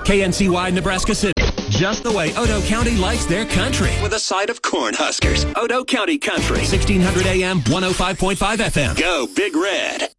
KNCY, Nebraska City. Just the way Odo County likes their country. With a side of Cornhuskers. Odo County Country. 1600 AM, 105.5 FM. Go Big Red.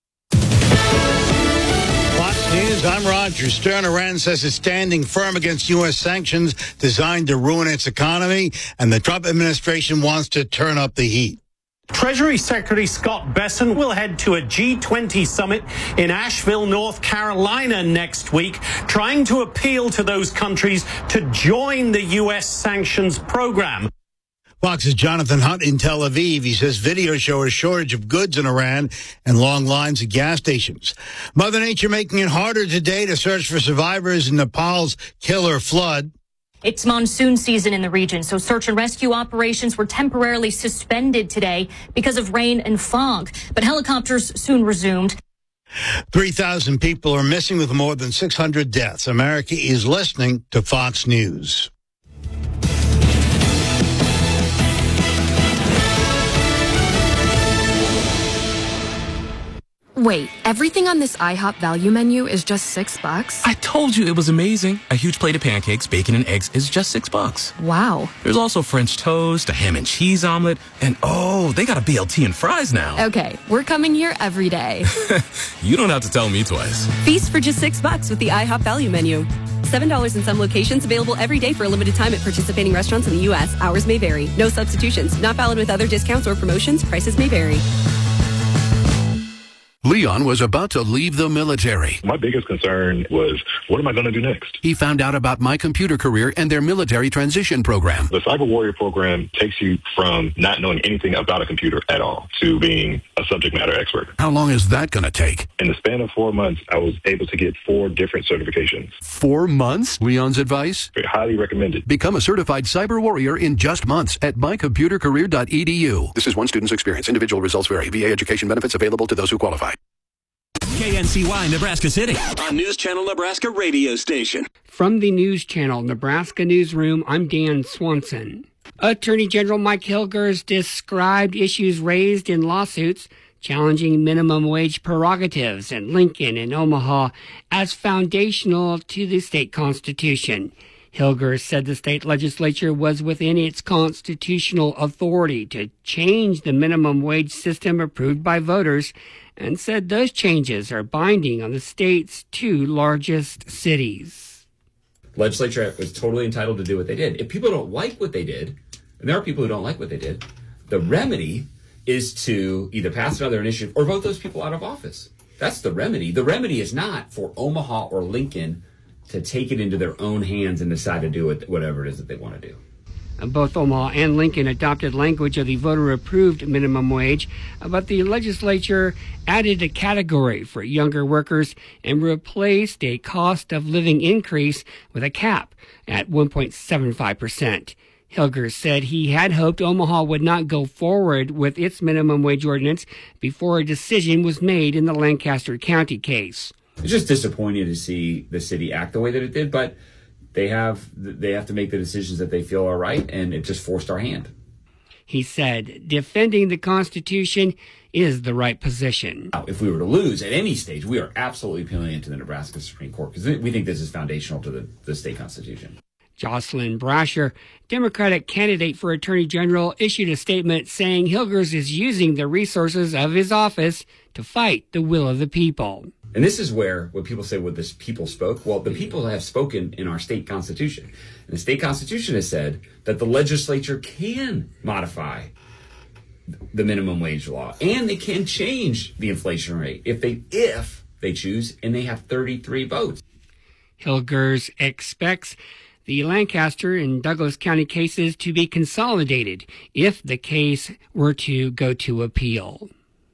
Fox News, I'm Roger Stern. Iran says it's standing firm against U.S. sanctions designed to ruin its economy, and the Trump administration wants to turn up the heat. Treasury Secretary Scott Bessent will head to a G20 summit in Asheville, North Carolina next week, trying to appeal to those countries to join the U.S. sanctions program. Fox's Jonathan Hunt in Tel Aviv. He says videos show a shortage of goods in Iran and long lines at gas stations. Mother Nature making it harder today to search for survivors in Nepal's killer flood. It's monsoon season in the region, so search and rescue operations were temporarily suspended today because of rain and fog. But helicopters soon resumed. 3,000 people are missing with more than 600 deaths. America is listening to Fox News. Wait, everything on this IHOP value menu is just $6? I told you it was amazing. A huge plate of pancakes, bacon, and eggs is just $6. Wow. There's also French toast, a ham and cheese omelet, and oh, they got a BLT and fries now. Okay, we're coming here every day. You don't have to tell me twice. Feast for just $6 with the IHOP value menu. $7 in some locations, available every day for a limited time at participating restaurants in the U.S. Hours may vary. No substitutions. Not valid with other discounts or promotions. Prices may vary. Leon was about to leave the military. My biggest concern was, what am I going to do next? He found out about My Computer Career and their military transition program. The Cyber Warrior program takes you from not knowing anything about a computer at all to being a subject matter expert. How long is that going to take? In the span of 4 months, I was able to get 4 different certifications. 4 months? Leon's advice? Highly recommended. Become a certified cyber warrior in just months at mycomputercareer.edu. This is one student's experience. Individual results vary. VA education benefits available to those who qualify. KNCY, Nebraska City, on News Channel Nebraska radio station. From the News Channel Nebraska Newsroom, I'm Dan Swanson. Attorney General Mike Hilgers described issues raised in lawsuits challenging minimum wage prerogatives in Lincoln and Omaha as foundational to the state constitution. Hilgers said the state legislature was within its constitutional authority to change the minimum wage system approved by voters, and said those changes are binding on the state's 2 largest cities. The legislature was totally entitled to do what they did. If people don't like what they did, and there are people who don't like what they did, the remedy is to either pass another initiative or vote those people out of office. That's the remedy. The remedy is not for Omaha or Lincoln to take it into their own hands and decide to do whatever it is that they want to do. Both Omaha and Lincoln adopted language of the voter-approved minimum wage, but the legislature added a category for younger workers and replaced a cost of living increase with a cap at 1.75%. Hilgers said he had hoped Omaha would not go forward with its minimum wage ordinance before a decision was made in the Lancaster County case. It's just disappointing to see the city act the way that it did, but they have to make the decisions that they feel are right, and it just forced our hand. He said defending the Constitution is the right position. If we were to lose at any stage, we are absolutely appealing it to the Nebraska Supreme Court because we think this is foundational to the state constitution. Jocelyn Brasher, Democratic candidate for Attorney General, issued a statement saying Hilgers is using the resources of his office to fight the will of the people. And this is where, when people say, well, this people spoke, well, the people have spoken in our state constitution. And the state constitution has said that the legislature can modify the minimum wage law, and they can change the inflation rate if they choose, and they have 33 votes. Hilgers expects the Lancaster and Douglas County cases to be consolidated if the case were to go to appeal.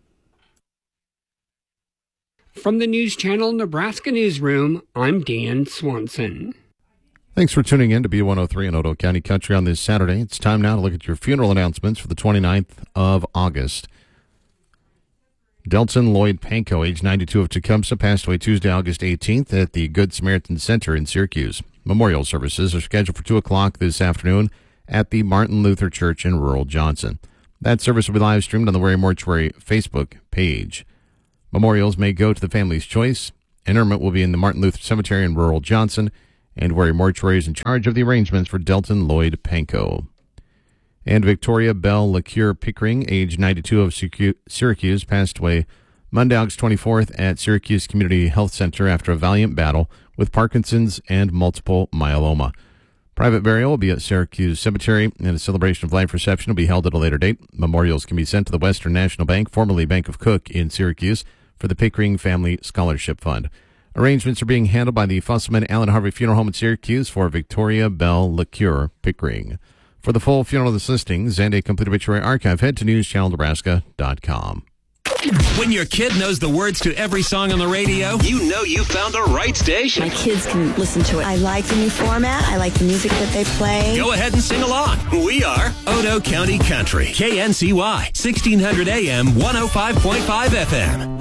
From the News Channel Nebraska Newsroom, I'm Dan Swanson. Thanks for tuning in to B103 in Odo County Country on this Saturday. It's time now to look at your funeral announcements for the 29th of August. Delton Lloyd Panko, age 92 of Tecumseh, passed away Tuesday, August 18th at the Good Samaritan Center in Syracuse. Memorial services are scheduled for 2 o'clock this afternoon at the Martin Luther Church in rural Johnson. That service will be live streamed on the Wary Mortuary Facebook page. Memorials may go to the family's choice. Interment will be in the Martin Luther Cemetery in rural Johnson. and Warrior Mortuary is in charge of the arrangements for Delton Lloyd Pankow. And Victoria Bell LaCure Pickering, age 92 of Syracuse, passed away Monday, August 24th at Syracuse Community Health Center after a valiant battle with Parkinson's and multiple myeloma. Private burial will be at Syracuse Cemetery, and a celebration of life reception will be held at a later date. Memorials can be sent to the Western National Bank, formerly Bank of Cook, in Syracuse, for the Pickering Family Scholarship Fund. Arrangements are being handled by the Fusselman Allen Harvey Funeral Home in Syracuse for Victoria Bell LaCure Pickering. For the full funeral listings and a complete obituary archive, head to newschannelnebraska.com. When your kid knows the words to every song on the radio, you know you found the right station. My kids can listen to it. I like the new format. I like the music that they play. Go ahead and sing along. We are Odo County Country. KNCY, 1600 AM, 105.5 FM.